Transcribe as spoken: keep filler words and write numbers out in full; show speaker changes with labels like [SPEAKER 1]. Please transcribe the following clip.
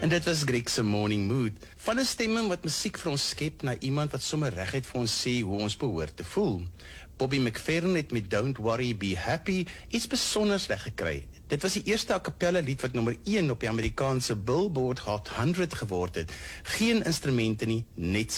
[SPEAKER 1] En dit was Greg se Morning Mood. Van 'n stemming wat musiek vir ons skep na iemand wat sommer reguit vir ons sê hoe ons behoort te voel. Bobby McFerrin het met Don't Worry, Be Happy iets besonders weggekry. Dit was die eerste a cappella lied wat nommer een op die Amerikaanse Billboard Hot honderd geword het. Geen instrumente nie, net